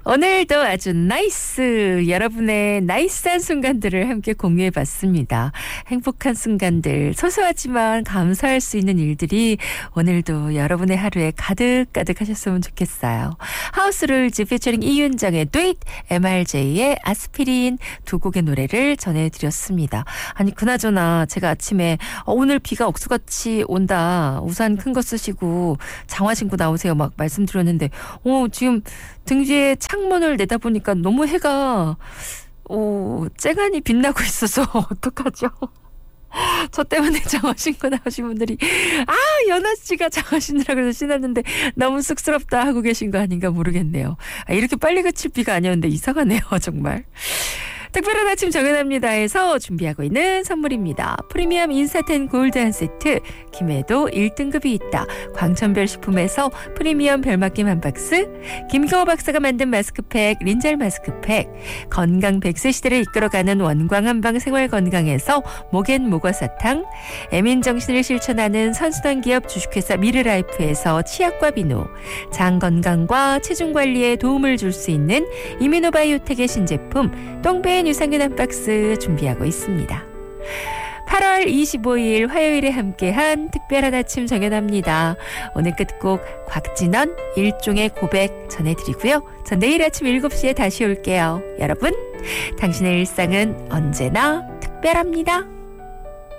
오늘도 아주 나이스 여러분의 나이스한 순간들을 함께 공유해봤습니다. 행복한 순간들, 소소하지만 감사할 수 있는 일들이 오늘도 여러분의 하루에 가득가득 하셨으면 좋겠어요. 하우스룰즈 피처링 이윤정의 Do It, MRJ의 아스피린 두 곡의 노래를 전해드렸습니다. 아니 그나저나 제가 아침에 오늘 비가 억수같이 온다, 우산 큰 거 쓰시고 장화 신고 나오세요 막 말씀드렸는데 지금 등 뒤에 창문을 내다보니까 너무 해가 쨍하니 빛나고 있어서 어떡하죠? 저 때문에 장화 신고 나오신 분들이 연아 씨가 장화 신으라고 해서 신었는데 너무 쑥스럽다 하고 계신 거 아닌가 모르겠네요. 이렇게 빨리 그칠 비가 아니었는데 이상하네요 정말. 특별한 아침 정연합니다에서 준비하고 있는 선물입니다. 프리미엄 인사텐 골드 한 세트, 김해도 1등급이 있다. 광천별 식품에서 프리미엄 별맛김 한 박스, 김경호 박사가 만든 마스크팩 린잘 마스크팩, 건강 100세 시대를 이끌어가는 원광 한방 생활건강에서 목엔 모과사탕, 애민정신을 실천하는 선순환 기업 주식회사 미르라이프에서 치약과 비누, 장 건강과 체중 관리에 도움을 줄 수 있는 이미노바이오텍의 신제품 똥배엔 유산균 한 박스 준비하고 있습니다. 8월 25일 화요일에 함께한 특별한 아침 정연합니다. 오늘 끝곡 곽진원 일종의 고백 전해드리고요. 전 내일 아침 7시에 다시 올게요. 여러분, 당신의 일상은 언제나 특별합니다.